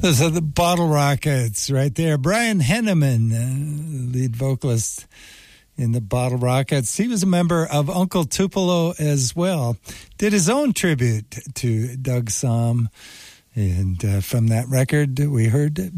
Those are the Bottle Rockets right there. Brian Henneman, lead vocalist in the Bottle Rockets. He was a member of Uncle Tupelo as well. Did his own tribute to Doug Sahm. And from that record, we heard